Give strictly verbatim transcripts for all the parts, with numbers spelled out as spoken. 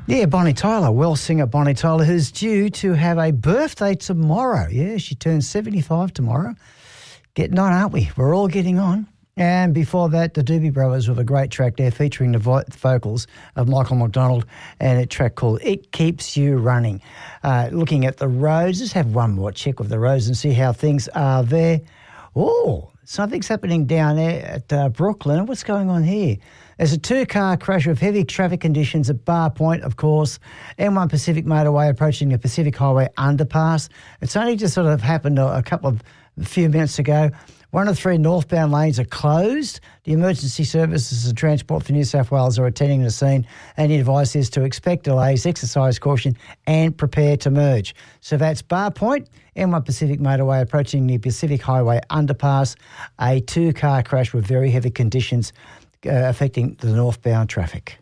Yeah, Bonnie Tyler, well singer Bonnie Tyler, who's due to have a birthday tomorrow. Yeah, she turns seventy-five tomorrow. Getting on, aren't we? We're all getting on. And before that, the Doobie Brothers with a great track there featuring the vo- vocals of Michael McDonald and a track called It Keeps You Running. Uh, looking at the roads, just have one more check of the roads and see how things are there. Oh, something's happening down there at uh, Brooklyn. What's going on here? There's a two-car crash with heavy traffic conditions at Bar Point, of course, M one Pacific Motorway approaching the Pacific Highway underpass. It's only just sort of happened a, a couple of a few minutes ago. One of three northbound lanes are closed. The emergency services and Transport for New South Wales are attending the scene, and the advice is to expect delays, exercise caution and prepare to merge. So that's Bar Point, M one Pacific Motorway approaching the Pacific Highway underpass, a two-car crash with very heavy conditions uh, affecting the northbound traffic.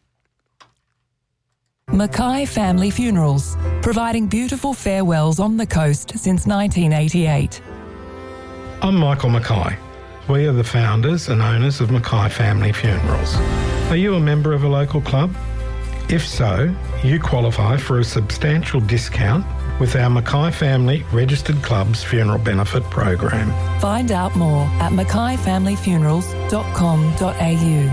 Mackay Family Funerals, providing beautiful farewells on the coast since nineteen eighty-eight. I'm Michael Mackay. We are the founders and owners of Mackay Family Funerals. Are you a member of a local club? If so, you qualify for a substantial discount with our Mackay Family Registered Clubs Funeral Benefit Program. Find out more at mackay family funerals dot com dot a u.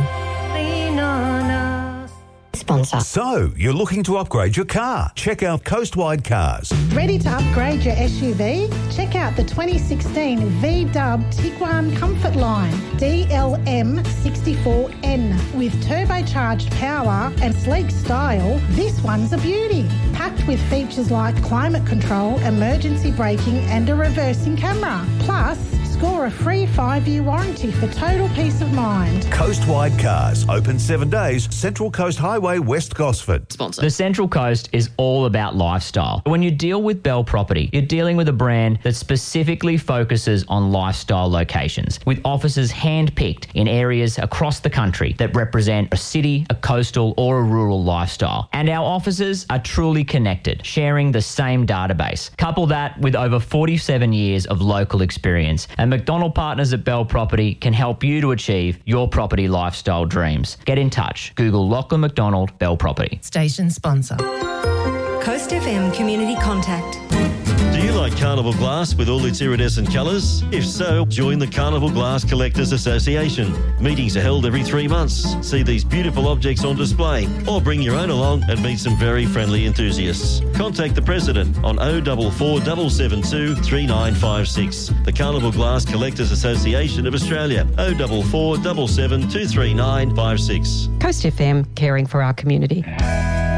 Sponsor. So, you're looking to upgrade your car? Check out Coastwide Cars. Ready to upgrade your S U V? Check out the twenty sixteen V-Dub Tiguan Comfort Line D L M sixty-four N. With turbocharged power and sleek style, this one's a beauty. Packed with features like climate control, emergency braking and a reversing camera. Plus, score a free five-year warranty for total peace of mind. Coastwide Cars, open seven days, Central Coast Highway, West Gosford. Sponsor. The Central Coast is all about lifestyle. When you deal with Bell Property, you're dealing with a brand that specifically focuses on lifestyle locations, with offices hand-picked in areas across the country that represent a city, a coastal or a rural lifestyle. And our offices are truly connected, sharing the same database. Couple that with over forty-seven years of local experience, and McDonald Partners at Bell Property can help you to achieve your property lifestyle dreams. Get in touch. Google Lachlan McDonald Bell Property. Station sponsor. Coast F M Community Contact. Do you like Carnival Glass with all its iridescent colours? If so, join the Carnival Glass Collectors Association. Meetings are held every three months. See these beautiful objects on display or bring your own along and meet some very friendly enthusiasts. Contact the President on oh four four seven seven two three nine five six. The Carnival Glass Collectors Association of Australia, oh four four seven seven two three nine five six. Coast F M, caring for our community.